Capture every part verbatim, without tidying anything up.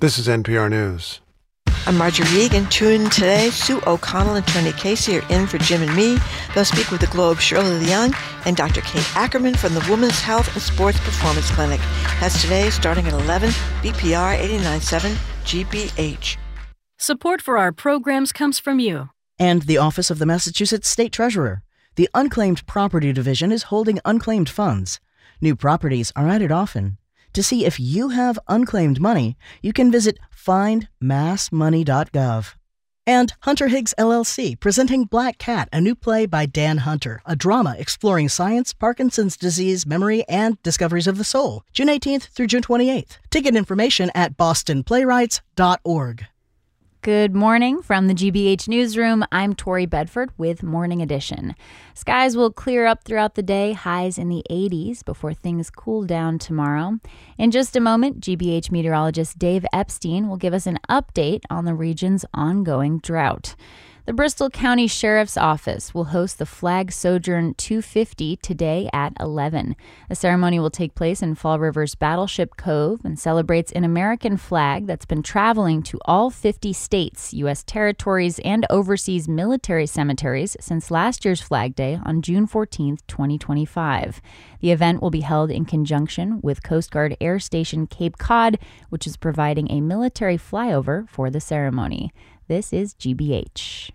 This is N P R News. I'm Marjorie Egan. Tune in today. Sue O'Connell and Tony Casey are in for Jim and me. They'll speak with the Globe's Shirley Leung and Doctor Kate Ackerman from the Women's Health and Sports Performance Clinic. That's today, starting at eleven, B P R eighty-nine point seven G B H. Support for our programs comes from you. And the Office of the Massachusetts State Treasurer. The Unclaimed Property Division is holding unclaimed funds. New properties are added often. To see if you have unclaimed money, you can visit find mass money dot gov. And Hunter Higgs L L C, presenting Black Cat, a new play by Dan Hunter, a drama exploring science, Parkinson's disease, memory, and discoveries of the soul, June eighteenth through June twenty-eighth. Ticket information at boston playwrights dot org. Good morning from the G B H Newsroom. I'm Tori Bedford with Morning Edition. Skies will clear up throughout the day, highs in the eighties before things cool down tomorrow. In just a moment, G B H meteorologist Dave Epstein will give us an update on the region's ongoing drought. The Bristol County Sheriff's Office will host the Flag Sojourn two fifty today at eleven. The ceremony will take place in Fall River's Battleship Cove and celebrates an American flag that's been traveling to all fifty states, U S territories, and overseas military cemeteries since last year's Flag Day on June fourteenth, twenty twenty-five. The event will be held in conjunction with Coast Guard Air Station Cape Cod, which is providing a military flyover for the ceremony. This is G B H.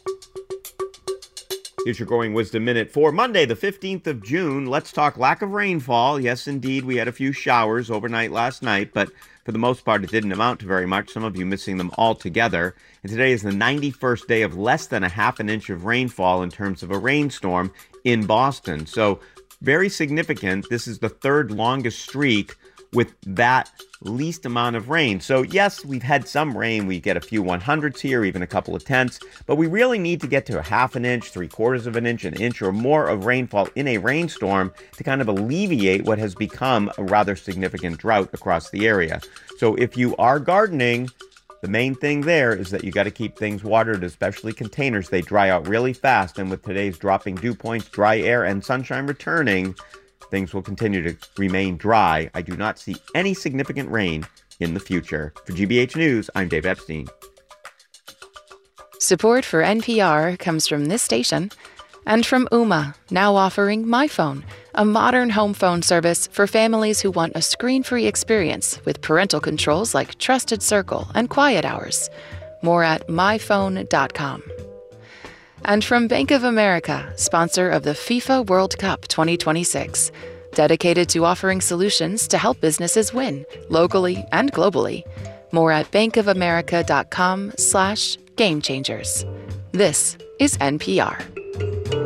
Here's your Growing Wisdom Minute for Monday, the fifteenth of June. Let's talk lack of rainfall. Yes, indeed, we had a few showers overnight last night, but for the most part, it didn't amount to very much, some of you missing them altogether. And today is the ninety-first day of less than a half an inch of rainfall in terms of a rainstorm in Boston. So very significant. This is the third longest streak with that least amount of rain. So yes, we've had some rain. We get a few one hundreds here, even a couple of tenths, but we really need to get to a half an inch, three quarters of an inch, an inch or more of rainfall in a rainstorm to kind of alleviate what has become a rather significant drought across the area. So if you are gardening, the main thing there is that you got to keep things watered, especially containers. They dry out really fast, and with today's dropping dew points, dry air, and sunshine returning, things will continue to remain dry. I do not see any significant rain in the future. For G B H News, I'm Dave Epstein. Support for N P R comes from this station and from Ooma, now offering MyPhone, a modern home phone service for families who want a screen-free experience with parental controls like Trusted Circle and Quiet Hours. More at my phone dot com. And from Bank of America, sponsor of the FIFA World Cup twenty twenty-six, dedicated to offering solutions to help businesses win, locally and globally. More at bankofamerica.com slash game changers. This is N P R.